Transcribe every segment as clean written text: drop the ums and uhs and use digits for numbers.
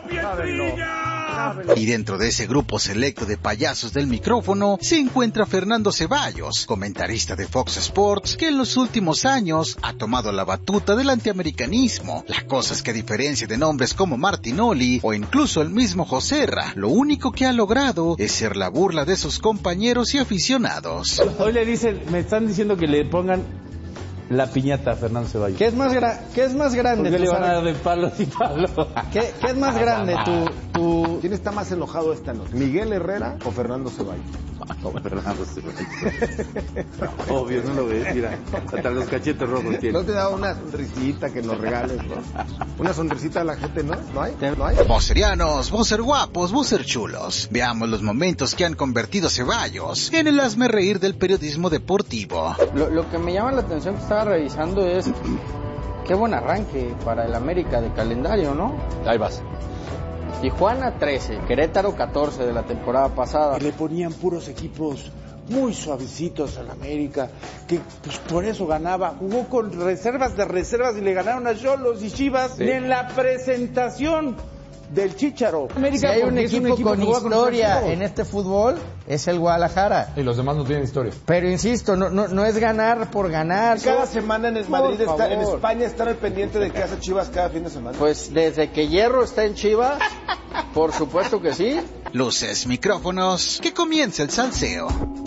Y dentro de ese grupo selecto de payasos del micrófono se encuentra Fernando Ceballos, comentarista de Fox Sports, que en los últimos años ha tomado la batuta del antiamericanismo. La cosa es que a diferencia de nombres como Martinoli o incluso el mismo Joserra, lo único que ha logrado es ser la burla de sus compañeros y aficionados. Hoy me están diciendo que le pongan la piñata a Fernando Ceballos. ¿Qué es más grande? ¿Por qué le van a dar de palo y palo? ¿Qué es más grande? ¿Quién está más enojado esta noche? ¿Miguel Herrera o Fernando Ceballos? No, Fernando Ceballos. Obvio, no lo ves, mira. Hasta los cachetes rojos tiene. ¿No te da una sonrisita que nos regales, no? Una sonrisita a la gente, ¿no? ¿No hay? Vocerianos, vocer guapos, vocer chulos. Veamos los momentos que han convertido a Ceballos en el hazme reír del periodismo deportivo. Lo que me llama la atención que estaba revisando es qué buen arranque para el América de calendario, ¿no? Ahí vas. Tijuana 13, Querétaro 14 de la temporada pasada. Le ponían puros equipos muy suavecitos al América, que pues por eso ganaba. Jugó con reservas de reservas y le ganaron a Xolos y Chivas. Sí. En la presentación del Chícharo. América, si hay un equipo con historia en este fútbol, es el Guadalajara. Y los demás no tienen historia. Pero insisto, no es ganar por ganar. Cada semana en Madrid, en España, estar al pendiente de qué hace Chivas cada fin de semana. Pues desde que Hierro está en Chivas, por supuesto que sí. Luces, micrófonos, que comience el salseo.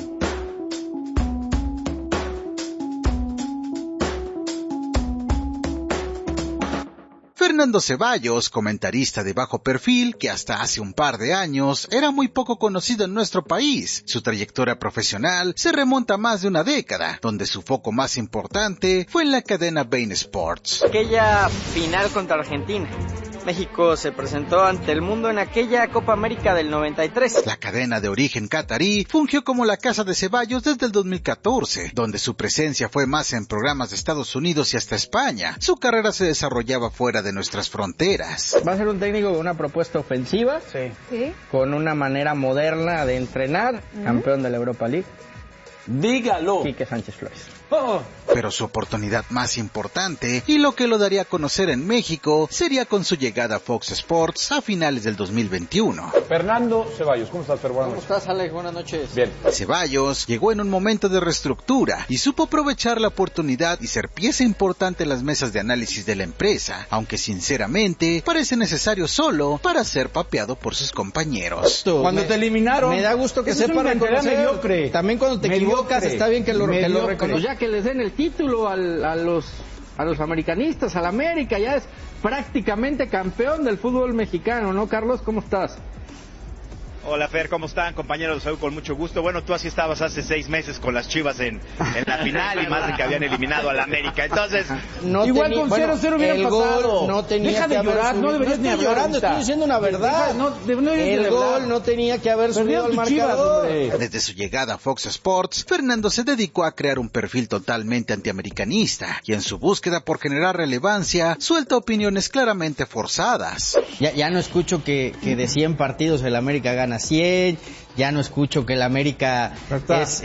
Fernando Ceballos, comentarista de bajo perfil, que hasta hace un par de años era muy poco conocido en nuestro país. Su trayectoria profesional se remonta a más de una década, donde su foco más importante fue en la cadena Bein Sports. Aquella final contra Argentina. México se presentó ante el mundo en aquella Copa América del 93. La cadena de origen catarí fungió como la casa de Ceballos desde el 2014, donde su presencia fue más en programas de Estados Unidos y hasta España. Su carrera se desarrollaba fuera de nuestras fronteras. Va a ser un técnico con una propuesta ofensiva, sí, con una manera moderna de entrenar, campeón de la Europa League. Dígalo. Quique Sánchez Flores. Pero su oportunidad más importante, y lo que lo daría a conocer en México, sería con su llegada a Fox Sports a finales del 2021. Fernando Ceballos, ¿cómo estás, Fer? ¿Cómo estás, Alex? Buenas noches. Bien. Ceballos llegó en un momento de reestructura y supo aprovechar la oportunidad y ser pieza importante en las mesas de análisis de la empresa, aunque sinceramente parece necesario solo para ser papeado por sus compañeros. Cuando te eliminaron, me da gusto que sepan reconocer. Mediocre. También cuando te equivocas está bien que lo reconozcas. Ya que les den el título a los americanistas, al América, ya es prácticamente campeón del fútbol mexicano, ¿no, Carlos? ¿Cómo estás? Hola, Fer, ¿cómo están? Compañeros, los saludo con mucho gusto. Bueno, tú así estabas hace 6 meses con las Chivas en la final y más de que habían eliminado al América. Entonces, igual con 0-0 hubieran pasado. No tenía Deja de llorar, no deberías ni hablar. Llorando, estoy diciendo una verdad. El gol no tenía que haber subido al marcador. Desde su llegada a Fox Sports, Fernando se dedicó a crear un perfil totalmente antiamericanista y en su búsqueda por generar relevancia, suelta opiniones claramente forzadas. Ya no escucho que de 100 partidos el América gana 100, ya no escucho que el América es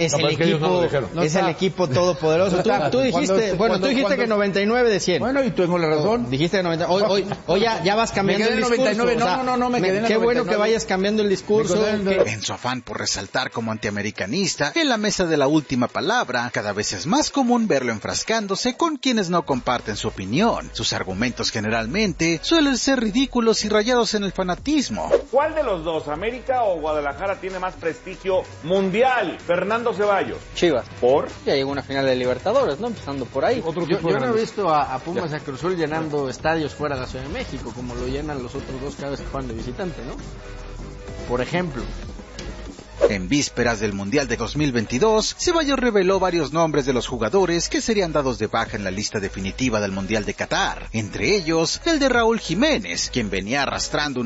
el equipo todopoderoso. Tú dijiste que 99 de 100. Bueno, y tú tengo la razón. Dijiste que 99. Hoy ya vas cambiando el discurso. 99. No, me quedé en el 99. Qué bueno que vayas cambiando el discurso. En su afán por resaltar como antiamericanista, en la mesa de la última palabra, cada vez es más común verlo enfrascándose con quienes no comparten su opinión. Sus argumentos generalmente suelen ser ridículos y rayados en el fanatismo. ¿Cuál de los dos, América o Guadalajara, tiene más prestigio mundial? Fernando Ceballos. Chivas. ¿Por? Ya llegó una final de Libertadores, ¿no? Empezando por ahí. Yo no he visto a Pumas y a Cruz Azul llenando estadios fuera de la Ciudad de México, como lo llenan los otros dos cada vez que juegan de visitante, ¿no? Por ejemplo. En vísperas del Mundial de 2022, Ceballos reveló varios nombres de los jugadores que serían dados de baja en la lista definitiva del Mundial de Qatar, entre ellos el de Raúl Jiménez, quien venía arrastrando